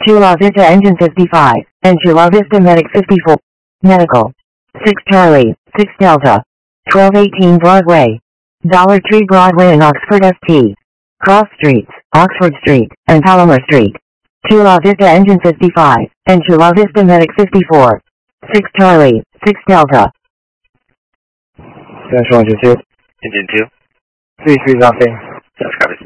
Chula Vista Engine 55, and Chula Vista Medic 54. Medical. 6 Charlie, 6 Delta. 1218 Broadway. Dollar Tree Broadway and Oxford ST. Cross Streets, Oxford Street, and Palomar Street. Chula Vista Engine 55, and Chula Vista Medic 54. 6 Charlie, 6 Delta. Central Engine 2. Engine 2. 33 Zombie. That's copy.